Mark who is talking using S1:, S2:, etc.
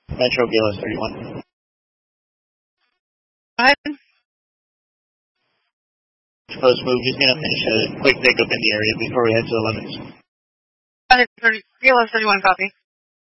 S1: Metro Galos 31.
S2: Go ahead.
S1: Post move, just gonna finish a quick pickup in the area before we head to 11s.
S2: Galos 31, copy.